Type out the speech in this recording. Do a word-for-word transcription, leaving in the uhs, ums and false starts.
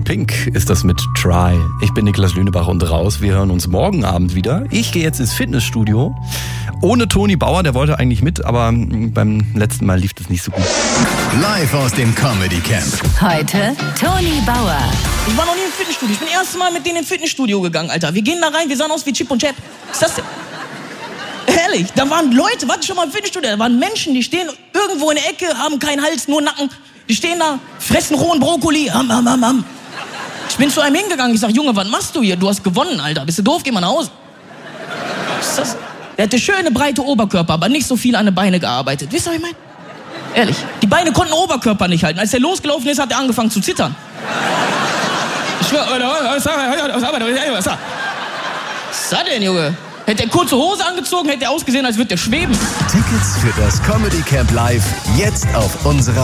Pink ist das mit Try. Ich bin Niklas Lünebach und raus. Wir hören uns morgen Abend wieder. Ich gehe jetzt ins Fitnessstudio. Ohne Toni Bauer, der wollte eigentlich mit, aber beim letzten Mal lief das nicht so gut. Live aus dem Comedy Camp. Heute Toni Bauer. Ich war noch nie im Fitnessstudio. Ich bin das erste Mal mit denen ins Fitnessstudio gegangen, Alter. Wir gehen da rein, wir sahen aus wie Chip und Chap. Was ist das denn? Ehrlich, da waren Leute, warte schon mal im Fitnessstudio, da waren Menschen, die stehen irgendwo in der Ecke, haben keinen Hals, nur Nacken. Die stehen da, fressen rohen Brokkoli, ham, ham, ham, ham. Ich bin zu einem hingegangen, ich sag, Junge, was machst du hier? Du hast gewonnen, Alter. Bist du doof? Geh mal nach Hause. Was ist das? Der hatte schöne, breite Oberkörper, aber nicht so viel an den Beinen gearbeitet. Wisst ihr, was ich meine? Ehrlich, die Beine konnten den Oberkörper nicht halten. Als er losgelaufen ist, hat er angefangen zu zittern. Ich schwör, was ist das denn, Junge? Hätte er kurze Hose angezogen, hätte er ausgesehen, als würde er schweben. Tickets für das Comedy Camp Live jetzt auf unserer